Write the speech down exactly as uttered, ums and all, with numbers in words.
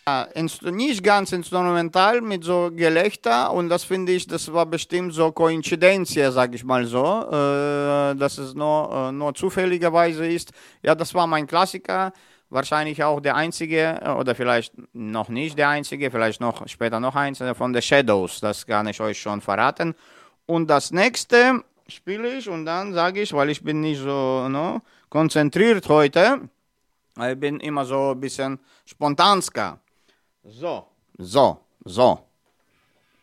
Ja, inst- nicht ganz instrumental mit so Gelächter und das finde ich, das war bestimmt so Koinzidenz hier, sag ich mal so, äh, dass es nur, äh, nur zufälligerweise ist. Ja, das war mein Klassiker, wahrscheinlich auch der einzige äh, oder vielleicht noch nicht der einzige, vielleicht noch später noch eins äh, von The Shadows, das kann ich euch schon verraten. Und das nächste spiele ich und dann sage ich, weil ich bin nicht so no, konzentriert heute, ich bin immer so ein bisschen spontansker. So, so, so.